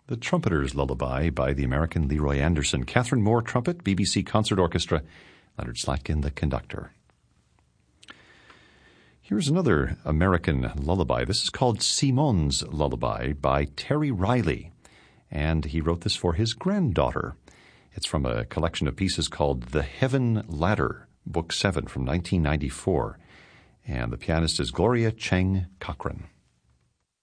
The Trumpeter's Lullaby by the American Leroy Anderson. Catherine Moore, trumpet, BBC Concert Orchestra, Leonard Slatkin, the conductor. Here's another American lullaby. This is called Simon's Lullaby by Terry Riley, and he wrote this for his granddaughter. It's from a collection of pieces called The Heaven Ladder, Book 7 from 1994, and the pianist is Gloria Cheng Cochran.